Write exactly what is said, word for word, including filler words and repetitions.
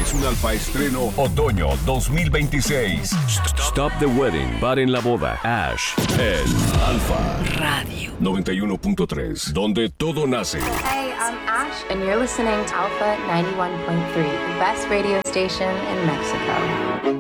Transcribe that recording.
es un Alfa estreno otoño dos mil veintiséis. Stop the wedding. Paren la boda. Ash. El Alfa Radio noventa y uno punto tres, donde todo nace. Hey, I'm Ash, and you're listening to Alpha ninety-one point three, the best radio station in Mexico.